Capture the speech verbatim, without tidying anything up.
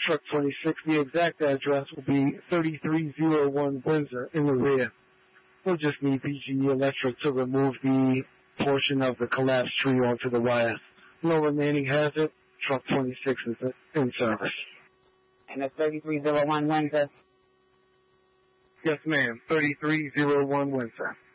truck twenty-six. The exact address will be thirty-three oh one Windsor in the rear. We'll just need P G E Electric to remove the portion of the collapsed tree onto the wire. No remaining hazard. Truck twenty-six is in service. And that's thirty-three oh one Windsor? Yes, ma'am. thirty-three oh one Windsor.